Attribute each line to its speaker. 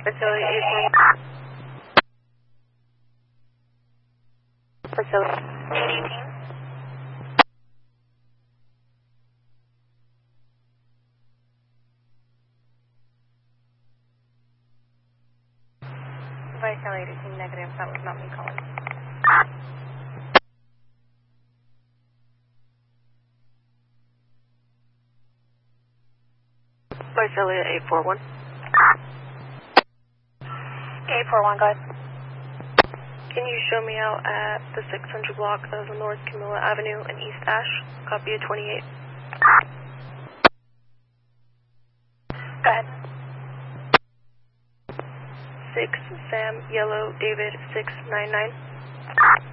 Speaker 1: Facility 841. Facility 818. Vitality 18 negative, that was not me calling. Vitality 841. 841, go ahead. Can you show me out at the 600 block of North Camilla Avenue and East Ash? Copy of 28. Go ahead. 6 Sam Yellow David 699.